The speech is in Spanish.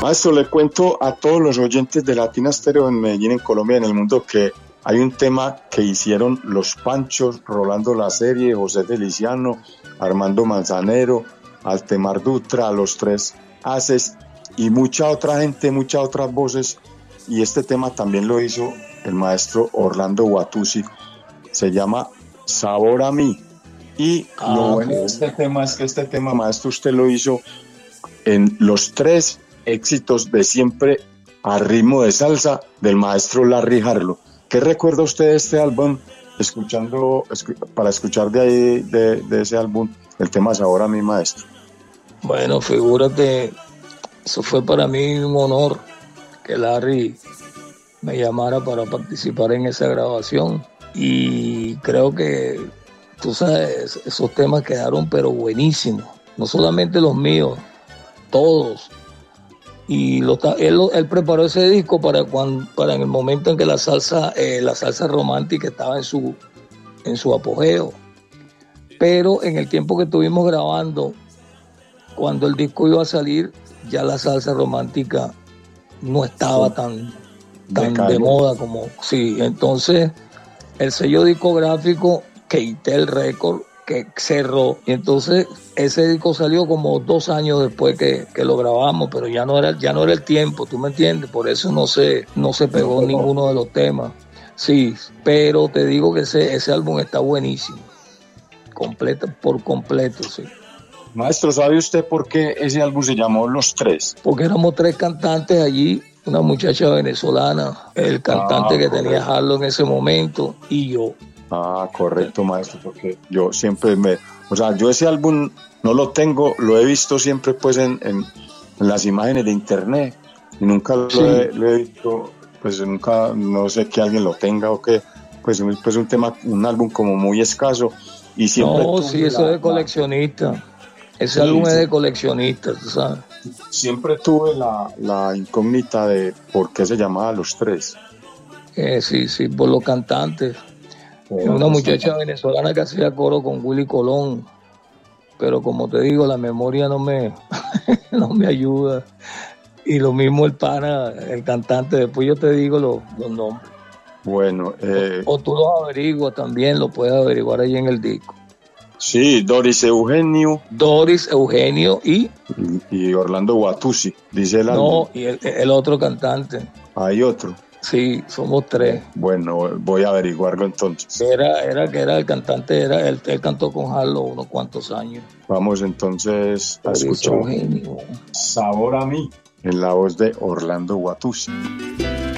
Maestro, le cuento a todos los oyentes de Latina Stereo en Medellín, en Colombia, en el mundo, que hay un tema que hicieron los Panchos, Rolando La Serie, José Feliciano, Armando Manzanero, Altemar Dutra, Los Tres Haces y mucha otra gente, muchas otras voces. Y este tema también lo hizo el maestro Orlando Watusi. Se llama Sabor a mí. Y lo bueno de este tema es que este tema, maestro, usted lo hizo en los 3 éxitos de siempre a ritmo de salsa del maestro Larry Harlow. ¿Qué recuerda usted de este álbum? Para escuchar de ahí, de ese álbum, el tema Sabor a mí, maestro. Bueno, figúrate, eso fue para mí un honor que Larry me llamara para participar en esa grabación. Y creo que, tú sabes, esos temas quedaron pero buenísimos. No solamente los míos, todos. Y él preparó ese disco para en el momento en que la salsa romántica estaba en su apogeo. Pero en el tiempo que estuvimos grabando, cuando el disco iba a salir, ya la salsa romántica no estaba tan de moda como... Sí, entonces el sello discográfico Keitel Record que cerró, y entonces ese disco salió como 2 años después que lo grabamos, pero ya no era el tiempo, ¿tú me entiendes? Por eso no se pegó ninguno de los temas. Sí, pero te digo que ese álbum está buenísimo, por completo, sí. Maestro, ¿sabe usted por qué ese álbum se llamó Los Tres? Porque éramos 3 cantantes allí, una muchacha venezolana, el cantante que tenía Harlow en ese momento, y yo. Correcto, maestro, porque yo siempre yo ese álbum no lo tengo, lo he visto siempre pues en las imágenes de internet y nunca lo he visto, pues nunca, no sé que alguien lo tenga o que, pues un álbum como muy escaso y siempre... No, sí, eso es de coleccionista, ese álbum es de coleccionista, tú sabes. Siempre tuve la incógnita de por qué se llamaba Los Tres. Sí, por los cantantes. Una muchacha venezolana que hacía coro con Willy Colón, pero como te digo, la memoria no me ayuda. Y lo mismo el pana, el cantante, después yo te digo los nombres. Bueno. O tú los averiguas también, lo puedes averiguar ahí en el disco. Sí, Doris Eugenio y Orlando Watusi, dice el álbum. No, y el otro cantante. Hay otro. Sí, somos 3. Bueno, voy a averiguarlo entonces. Era el cantante, él cantó con Harlow unos cuantos años. Vamos entonces a escuchar Sabor a mí en la voz de Orlando Watusi.